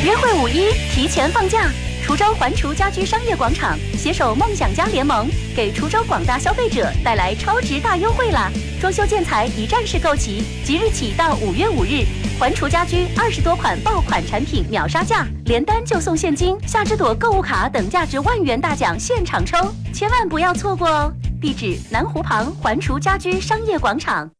约会5·1提前放假，滁州环厨家居商业广场携手梦想家联盟，给滁州广大消费者带来超值大优惠啦！装修建材一站式购齐，即日起到5月5日，环厨家居20多款爆款产品秒杀价，连单就送现金、夏之朵购物卡等价值1万元大奖现场抽，千万不要错过哦！地址：南湖旁环厨家居商业广场。